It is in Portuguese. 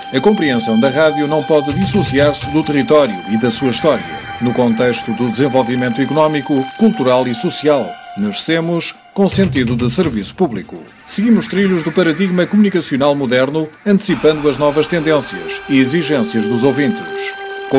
A compreensão da rádio não pode dissociar-se do território e da sua história. No contexto do desenvolvimento económico, cultural e social, nascemos com sentido de serviço público. Seguimos trilhos do paradigma comunicacional moderno, antecipando as novas tendências e exigências dos ouvintes.